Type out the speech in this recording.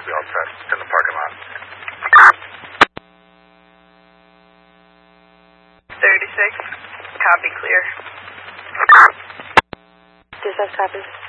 be all set. It's in the parking lot. 36, copy clear. Dispatch copies.